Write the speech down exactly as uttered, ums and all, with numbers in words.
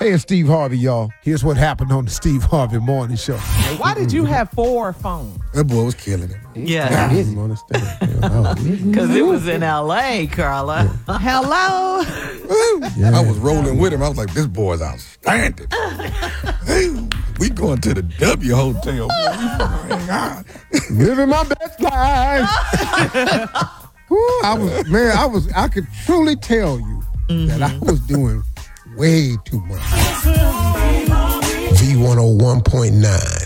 Hey, Steve Harvey, y'all. Here's what happened on the Steve Harvey Morning Show. Why did you have four phones? That boy was killing it. Yeah. I didn't understand. Because it was in L A, Carla. Yeah. Hello? Yeah. I was rolling with him. I was like, this boy's outstanding. We going to the W Hotel. Living my best life. Ooh, I was, man, I was, I could truly tell you mm-hmm. that I was doing way too much. V one oh one point nine